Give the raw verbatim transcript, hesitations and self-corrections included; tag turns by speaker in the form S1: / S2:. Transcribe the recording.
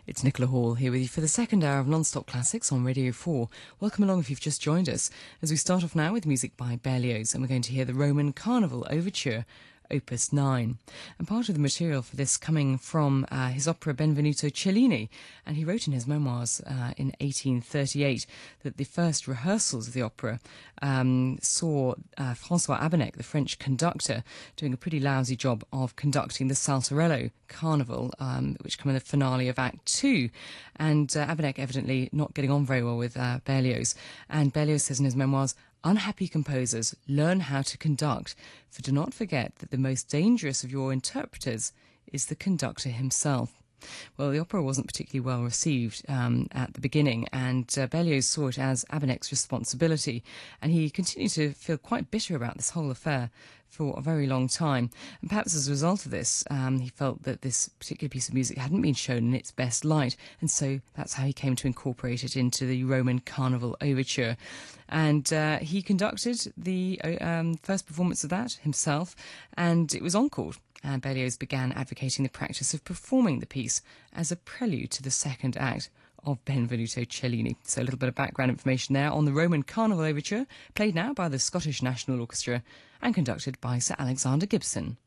S1: It's Nicola Hall here with you for the second hour of Non-Stop Classics on Radio four. Welcome along if you've just joined us, as we start off now with music by Berlioz, and we're going to hear the Roman Carnival Overture, Opus nine. And part of the material for this coming from uh, his opera Benvenuto Cellini, and he wrote in his memoirs uh, in eighteen thirty-eight that the first rehearsals of the opera um, saw uh, François Abenek, the French conductor, doing a pretty lousy job of conducting the Saltarello Carnival, um, which came in the finale of Act Two, and uh, Abenek evidently not getting on very well with uh, Berlioz. And Berlioz says in his memoirs, "Unhappy composers, learn how to conduct, for do not forget that the most dangerous of your interpreters is the conductor himself." Well, the opera wasn't particularly well received um, at the beginning, and uh, Berlioz saw it as Abenek's responsibility, and he continued to feel quite bitter about this whole affair for a very long time. And perhaps as a result of this, um, he felt that this particular piece of music hadn't been shown in its best light, and so that's how he came to incorporate it into the Roman Carnival Overture. And uh, he conducted the um, first performance of that himself, and it was encored. And Berlioz began advocating the practice of performing the piece as a prelude to the second act of Benvenuto Cellini. So a little bit of background information there on the Roman Carnival Overture, played now by the Scottish National Orchestra and conducted by Sir Alexander Gibson.